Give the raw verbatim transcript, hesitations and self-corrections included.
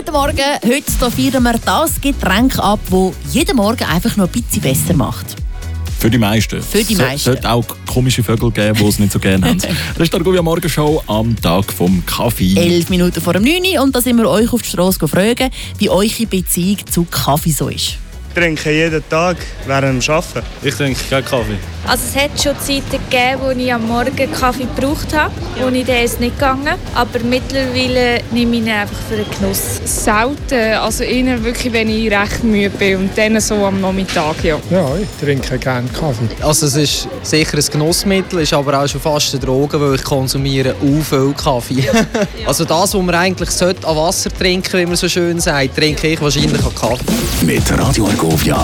Guten Morgen, heute feiern wir das Getränk ab, das jeden Morgen einfach noch ein bisschen besser macht. Für die meisten. Für die meisten. Es sollte auch komische Vögel geben, die es nicht so gerne haben. Das ist die Argovia Morgenshow am Tag vom Kaffee. Elf Minuten vor dem neun Uhr und da sind wir euch auf die Straße fragen, wie eure Beziehung zu Kaffee so ist. Ich trinke jeden Tag während dem Arbeiten. Ich trinke keinen Kaffee. Also es hat schon Zeiten gegeben, wo ich am Morgen Kaffee gebraucht habe und ich der ist nicht gegangen. Aber mittlerweile nehme ich ihn einfach für den Genuss. Selten, also eher wirklich, wenn ich recht müde bin und dann so am Nachmittag, ja. Ja, ich trinke gerne Kaffee. Also es ist sicher ein Genussmittel, ist aber auch schon fast eine Droge, weil ich konsumiere u viel Kaffee. Ja. Also das, was man eigentlich sollte, an Wasser trinken, wie man so schön sagt, trinke ich wahrscheinlich an Kaffee. Mit Radio Argovia